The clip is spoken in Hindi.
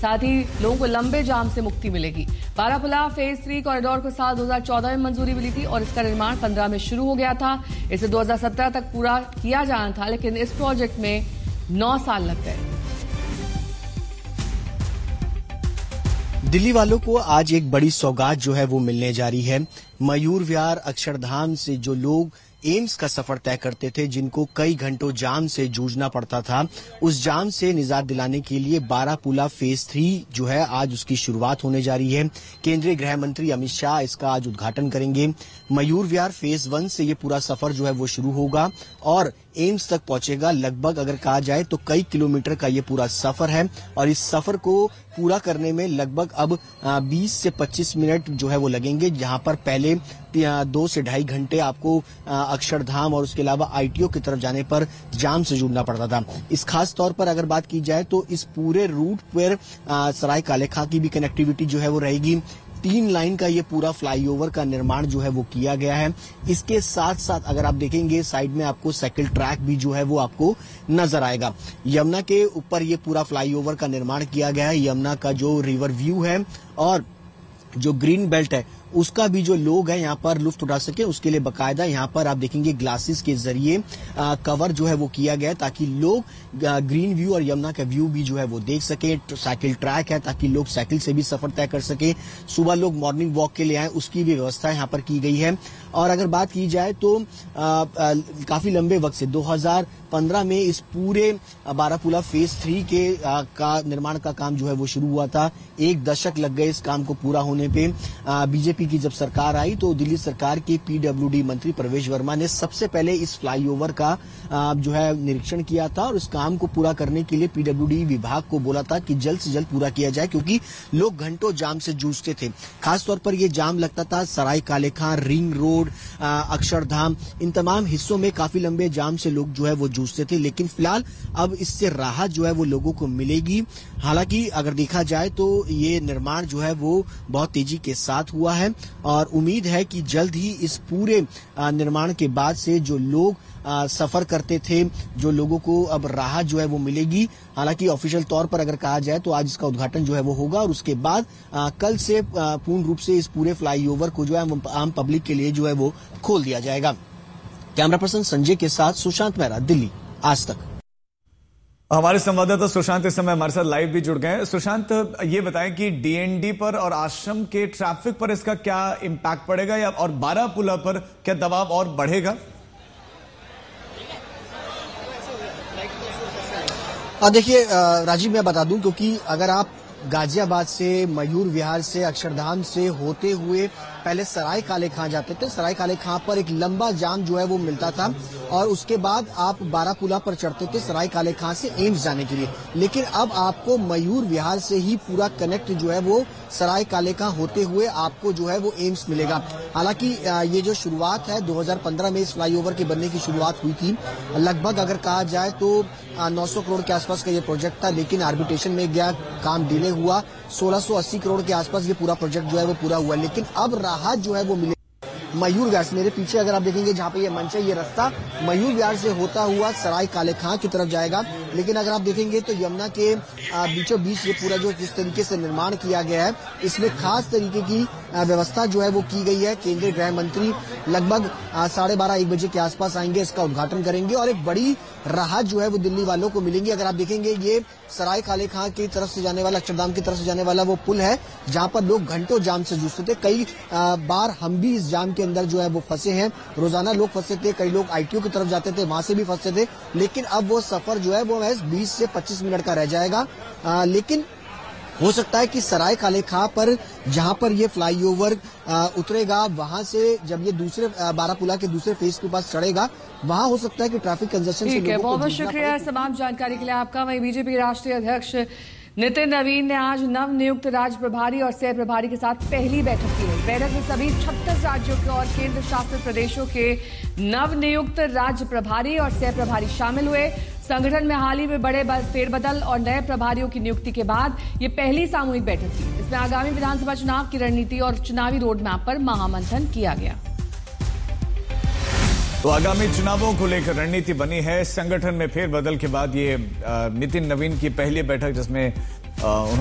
साथ ही लोगों को लंबे जाम से मुक्ति मिलेगी। बारापुला फेज 3 कॉरिडोर को साल 2014 में मंजूरी मिली थी और इसका निर्माण 15 में शुरू हो गया था। इसे 2017 तक पूरा किया जाना था, लेकिन इस प्रोजेक्ट में 9 साल लग गए। दिल्ली वालों को आज एक बड़ी सौगात जो है वो मिलने जा रही है। मयूर विहार अक्षरधाम से जो लोग एम्स का सफर तय करते थे, जिनको कई घंटों जाम से जूझना पड़ता था, उस जाम से निजात दिलाने के लिए बारापुला फेज 3 जो है आज उसकी शुरुआत होने जा रही है। केंद्रीय गृह मंत्री अमित शाह इसका आज उद्घाटन करेंगे। मयूर विहार फेज 1 से ये पूरा सफर जो है वो शुरू होगा और एम्स तक पहुंचेगा। लगभग अगर कहा जाए तो कई किलोमीटर का ये पूरा सफर है और इस सफर को पूरा करने में लगभग अब 20 से 25 मिनट जो है वो लगेंगे, जहां पर पहले 2 से ढाई घंटे आपको अक्षरधाम और उसके अलावा आईटीओ की तरफ जाने पर जाम से जूझना पड़ता था। इस खास तौर पर अगर बात की जाए तो इस पूरे रूट पर सराय काले खां की भी कनेक्टिविटी जो है वो रहेगी। 3 लाइन का ये पूरा फ्लाईओवर का निर्माण जो है वो किया गया है। इसके साथ साथ अगर आप देखेंगे साइड में आपको साइकिल ट्रैक भी जो है वो आपको नजर आएगा। यमुना के ऊपर ये पूरा फ्लाईओवर का निर्माण किया गया है। यमुना का जो रिवर व्यू है और जो ग्रीन बेल्ट है उसका भी जो लोग हैं यहाँ पर लुत्फ उठा सके, उसके लिए बकायदा यहाँ पर आप देखेंगे ग्लासेस के जरिए कवर जो है वो किया गया है ताकि लोग ग्रीन व्यू और यमुना का व्यू भी जो है वो देख सके। साइकिल ट्रैक है ताकि लोग साइकिल से भी सफर तय कर सके। सुबह लोग मॉर्निंग वॉक के लिए आए, उसकी भी व्यवस्था यहाँ पर की गई है। और अगर बात की जाए तो काफी लंबे वक्त से 2015 में इस पूरे बारापुला फेज 3 के का निर्माण का काम जो है वो शुरू हुआ था। 1 दशक लग गए इस काम को पूरा होने पे। बीजेपी की जब सरकार आई तो दिल्ली सरकार के पीडब्ल्यूडी मंत्री प्रवेश वर्मा ने सबसे पहले इस फ्लाईओवर का जो है निरीक्षण किया था और इस काम को पूरा करने के लिए पीडब्ल्यूडी विभाग को बोला था कि जल्द से जल्द पूरा किया जाए, क्योंकि लोग घंटों जाम से जूझते थे। खासतौर पर यह जाम लगता था सराय काले खां, रिंग रोड, अक्षरधाम, इन तमाम हिस्सों में काफी लंबे जाम से लोग जो है वो जूझते थे। लेकिन फिलहाल अब इससे राहत जो है वो लोगों को मिलेगी। हालांकि अगर देखा जाए तो ये निर्माण जो है वो बहुत तेजी के साथ हुआ है और उम्मीद है कि जल्द ही इस पूरे निर्माण के बाद से जो लोग सफर करते थे, जो लोगों को अब राहत जो है वो मिलेगी। हालांकि ऑफिशियल तौर पर अगर कहा जाए तो आज इसका उद्घाटन जो है वो होगा और उसके बाद कल से पूर्ण रूप से इस पूरे फ्लाईओवर को जो है आम पब्लिक के लिए जो है वो खोल दिया जाएगा। कैमरा पर्सन संजय के साथ सुशांत मेहरा, दिल्ली, आज तक। हमारे संवाददाता सुशांत इस समय हमारे साथ लाइव भी जुड़ गए हैं। सुशांत, ये बताएं कि डीएनडी पर और आश्रम के ट्रैफिक पर इसका क्या इम्पैक्ट पड़ेगा या और बारापुला पर क्या दबाव और बढ़ेगा? देखिए राजीव, मैं बता दूं, क्योंकि अगर आप गाजियाबाद से, मयूर विहार से, अक्षरधाम से होते हुए पहले सराय काले खां जाते थे, सराय काले खां पर एक लंबा जाम जो है वो मिलता था और उसके बाद आप बारापुला पर चढ़ते थे सराय काले खां से एम्स जाने के लिए। लेकिन अब आपको मयूर विहार से ही पूरा कनेक्ट जो है वो सराय काले खां होते हुए आपको जो है वो एम्स मिलेगा। हालांकि ये जो शुरुआत है 2015 में इस फ्लाईओवर के बनने की शुरुआत हुई थी। लगभग अगर कहा जाए तो 900 करोड़ के आसपास का ये प्रोजेक्ट था, लेकिन आर्बिट्रेशन में गया, काम डिले हुआ। 1680 करोड़ के आसपास ये पूरा प्रोजेक्ट जो है वो पूरा हुआ। लेकिन अब राहत जो है वो मिले मयूर विहार से। मेरे पीछे अगर आप देखेंगे जहाँ पे ये मंच है, ये रास्ता मयूर विहार से होता हुआ सराय काले खां की तरफ जाएगा। लेकिन अगर आप देखेंगे तो यमुना के बीचों बीच ये पूरा जो जिस तरीके से निर्माण किया गया है, इसमें खास तरीके की व्यवस्था जो है वो की गई है। केंद्रीय गृह मंत्री लगभग 12:30-1 बजे के आसपास आएंगे, इसका उद्घाटन करेंगे और एक बड़ी राहत जो है वो दिल्ली वालों को मिलेंगी। अगर आप देखेंगे ये सराय काले खां की तरफ से जाने वाला, अक्षरधाम की तरफ से जाने वाला वो पुल है जहां पर लोग घंटों जाम से जूझते थे। कई बार हम भी इस जाम के अंदर जो है वो फंसे हैं। रोजाना लोग फंसे थे, कई लोग आईटीओ की तरफ जाते थे, वहां से भी फंसे थे। लेकिन अब वो सफर जो है वो 20 से 25 मिनट का रह जाएगा। लेकिन हो सकता है कि सराय काले खां पर जहां पर ये फ्लाईओवर उतरेगा, वहां से जब ये दूसरे बारापुला के दूसरे फेज के पास चढ़ेगा, वहां हो सकता है कि ट्रैफिक कंजेशन से लोगों को बहुत बहुत शुक्रिया तमाम जानकारी के लिए आपका। वहीं बीजेपी राष्ट्रीय अध्यक्ष नितिन नवीन ने आज नव नियुक्त राज्य प्रभारी और सह प्रभारी के साथ पहली बैठक की है। बैठक में सभी 36 राज्यों के और केंद्र शासित प्रदेशों के नव नियुक्त राज्य प्रभारी और सह प्रभारी शामिल हुए। संगठन में हाल ही में बड़े फेरबदल और नए प्रभारियों की नियुक्ति के बाद ये पहली सामूहिक बैठक थी। इसमें आगामी विधानसभा चुनाव की रणनीति और चुनावी रोडमैप पर महामंथन किया गया। तो आगामी चुनावों को लेकर रणनीति बनी है। संगठन में फेरबदल के बाद ये नितिन नवीन की पहली बैठक, जिसमें